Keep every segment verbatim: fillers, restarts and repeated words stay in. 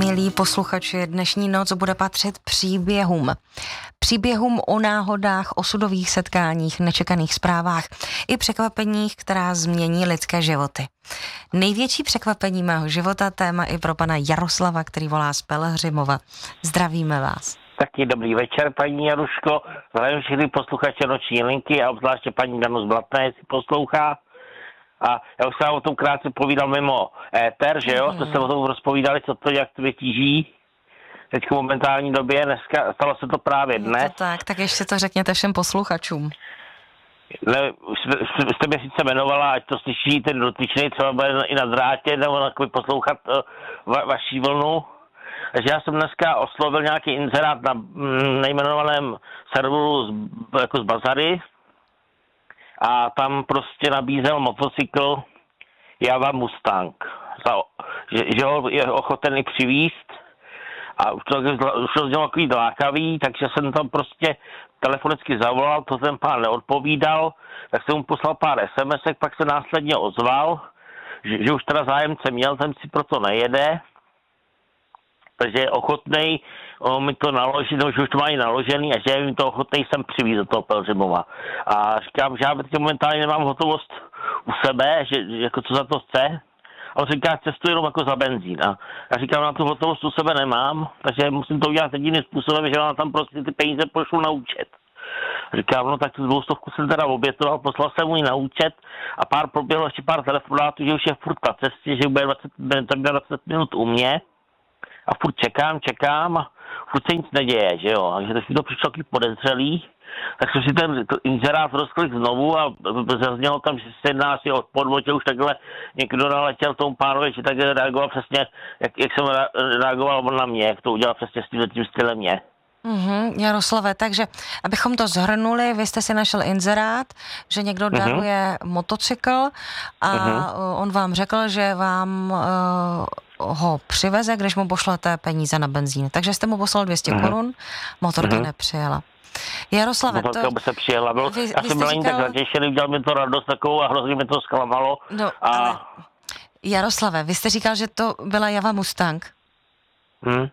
Milí posluchači, dnešní noc bude patřit příběhům. Příběhům o náhodách, osudových setkáních, nečekaných zprávách i překvapeních, která změní lidské životy. Největší překvapení mého života, téma i pro pana Jaroslava, který volá z Pelhřimova. Zdravíme vás. Taky dobrý večer, paní Jaruško. Zdravím všechny posluchače Noční linky a obzvláště paní Danu z Blatné, jestli poslouchá. A já už jsem o tom krátce povídal mimo éter, že jo? Mm. Jsme se o tom rozpovídali, co to, jak to vytíží. Teď v momentální době, dneska, stalo se to právě dnes. Je to tak, tak ještě to řekněte všem posluchačům. Ne, jste mě sice jmenovala, ať to slyší ten dotyčný, třeba bude i na drátě, nebo takový poslouchat uh, va, vaší vlnu. Takže já jsem dneska oslovil nějaký inzerát na nejmenovaném serveru z, jako z Bazary a tam prostě nabízel motocykl Java Mustang, za, že, že ho je ochoten i přivízt a už to, už to znělo takový dlákavý, takže jsem tam prostě telefonicky zavolal, to ten pán neodpovídal, tak jsem mu poslal pár SMSek, pak se následně ozval, že, že už teda zájemce měl, ten si proto nejede, takže je ochotnej o, mi to naložit, no, že už to mají naložený a že je mi to ochotnej sem přivízt do toho Pelhřimova. A říkám, že já teď momentálně nemám hotovost u sebe, že, že jako co za to chce. A on říká, cestuji jenom jako za benzín. A já říkám, na tu hotovost u sebe nemám, takže musím to udělat jediným způsobem, že vám tam prostě ty peníze pošlu na účet. Říkám, no tak tu dvoustovku jsem teda obětoval, poslal jsem mu ji na účet a pár proběhlo ještě pár telefonátů, že už je furt na cestě, že bude dvacet, dvacet minut u mě. A furt čekám, čekám a furt se nic neděje, že jo. Takže to mi to přišlo takový podezřelý, tak jsem si ten inzerát rozklik znovu a zaznělo tam, že se jedná asi od podvod, už takhle někdo naletěl tomu pánovi, že tak reagoval přesně, jak, jak jsem reagoval on na mě, jak to udělal přesně s tím, tím stylem mě. Mm-hmm, Jaroslave, takže abychom to zhrnuli, vy jste si našel inzerát, že někdo daruje mm-hmm. motocykl a mm-hmm. on vám řekl, že vám uh, ho přiveze, když mu pošlete peníze na benzín. Takže jste mu poslal dvě stě mm-hmm. korun, motorka mm-hmm. nepřijela. Jaroslave, motorka to... by se přijela, byl, vy, já vy jsem byl říkal... tak zatěšený, udělal mi to radost takovou a hrozně mi to zklamalo. No, a... ale... Jaroslave, vy jste říkal, že to byla Java Mustang. Hmm.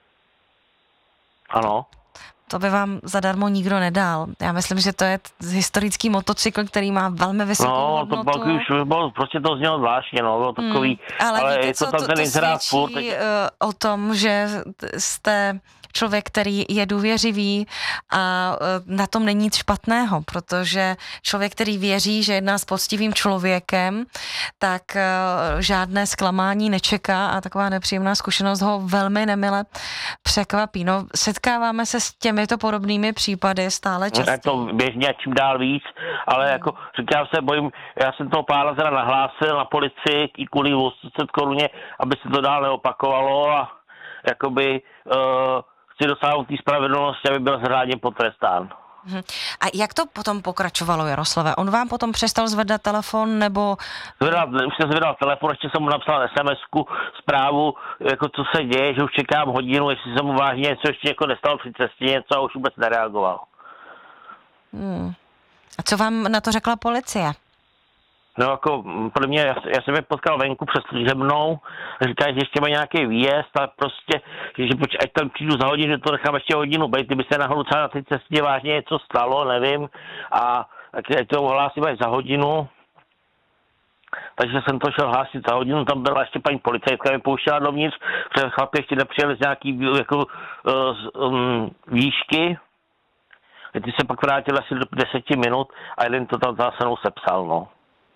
Ano. To by vám zadarmo nikdo nedal. Já myslím, že to je historický motocykl, který má velmi vysokou no, hodnotu. No, to pak už bylo, prostě to znělo zvláštně, no, bylo takový, hmm, ale, ale víte, je to co, tam to, ten to inzerát svědčí furt. Tak... o tom, že jste člověk, který je důvěřivý a na tom není nic špatného, protože člověk, který věří, že jedná s poctivým člověkem, tak žádné zklamání nečeká a taková nepříjemná zkušenost ho velmi nemile překvapí. No, setkáváme se s těmito podobnými případy stále častěji. Je to běžně čím dál víc, ale hmm. jako říkám se, bojím, já jsem toho pána teda nahlásil na policii i kvůli sto koruně, aby se to dál neopakovalo a jakoby uh, chci dosáhnout té spravedlnosti, aby byl řádně potrestán. Hmm. A jak to potom pokračovalo, Jaroslave? On vám potom přestal zvedat telefon, nebo... Zvedal, už jsem zvedal telefon, ještě jsem mu napsal SMSku, zprávu, jako co se děje, že už čekám hodinu, jestli se mu vážně něco ještě jako nestalo při cestě, něco a už vůbec nereagoval. Hmm. A co vám na to řekla policie? No jako pro mě, já, já jsem je potkal venku před služebnou, říkají, že ještě má nějaký výjezd a prostě, že, že ať tam přijdu za hodinu, že to nechám ještě hodinu bejt, kdyby se náhodou třeba na té cestě vážně něco stalo, nevím, a ať to hlásím až za hodinu. Takže jsem to šel hlásit za hodinu, tam byla ještě paní policajtka, mě pouštěla dovnitř, protože chlapi ještě nepřijeli z nějaký jako uh, um, výšky. Ty se pak vrátili asi do deseti minut a jeden to tam zase mnou sepsal, no.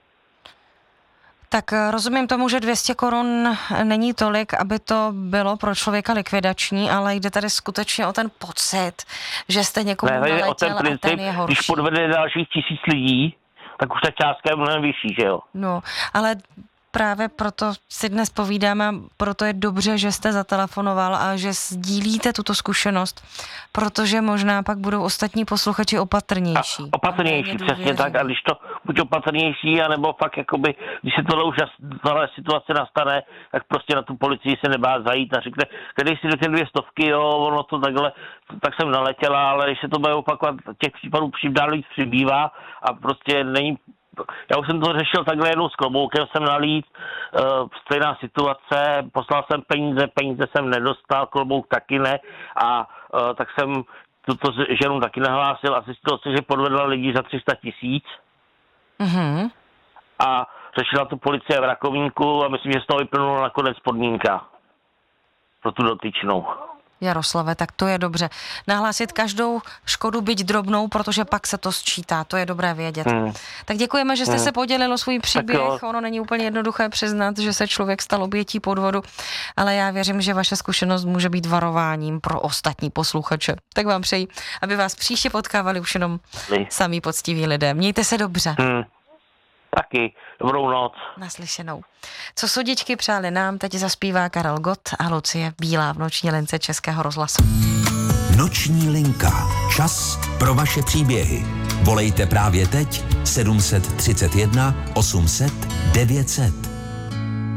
Tak rozumím tomu, že dvě stě korun není tolik, aby to bylo pro člověka likvidační, ale jde tady skutečně o ten pocit, že jste někomu ne, naletěl o ten princip, a ten je horší. Když podvede dalších tisíc lidí, tak už ta částka je mnohem vyšší, že jo? No, ale právě proto si dnes povídáme a proto je dobře, že jste zatelefonoval a že sdílíte tuto zkušenost, protože možná pak budou ostatní posluchači opatrnější. A opatrnější, přesně tak. A když to buď opatrnější, anebo fakt jakoby, když se tohle už tahle situace nastane, tak prostě na tu policii se nebá zajít a řekne, když si do těch dvě stovky, jo, ono to takhle, tak jsem naletěla, ale když se to bude opakovat, těch případů přibývá víc přibývá a prostě není já už jsem to řešil takhle jednou s kloboukem, jsem nalít, uh, stejná situace, poslal jsem peníze, peníze jsem nedostal, klobouk taky ne a uh, tak jsem tuto ženu taky nahlásil a zjistil se, že podvedla lidi za tři sta tisíc. Mm-hmm. A řešila to policie v Rakovníku a myslím, že z toho vyplnula nakonec podmínka pro tu dotyčnou. Jaroslave, tak to je dobře. Nahlásit každou škodu, byť drobnou, protože pak se to sčítá, to je dobré vědět. Hmm. Tak děkujeme, že jste hmm. se podělil o svůj příběh. Ono není úplně jednoduché přiznat, že se člověk stal obětí podvodu, ale já věřím, že vaše zkušenost může být varováním pro ostatní posluchače. Tak vám přeji, aby vás příště potkávali už jenom samí poctiví lidé. Mějte se dobře. Hmm. Taky. Dobrou noc. Naslyšenou. Co sudičky přáli nám, teď zaspívá Karel Gott a Lucie Bílá v noční lince Českého rozhlasu. Noční linka. Čas pro vaše příběhy. Volejte právě teď sedm set třicet jedna osm set devět set.